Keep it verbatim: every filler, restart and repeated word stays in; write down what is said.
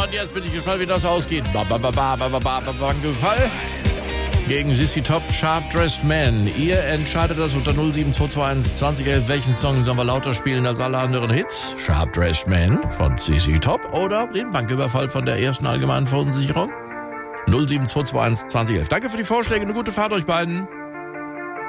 und jetzt bin ich gespannt, wie das ausgeht. Banküberfall gegen Sissy Top, Sharp Dressed Man. Ihr entscheidet das unter null sieben zwei zwei eins zwanzig elf. Welchen Song sollen wir lauter spielen als alle anderen Hits? Sharp Dressed Man von Sissy Top oder den Banküberfall von der ersten allgemeinen Verunsicherung? null sieben zwei zwei eins zwanzig elf. Danke für die Vorschläge, eine gute Fahrt euch beiden.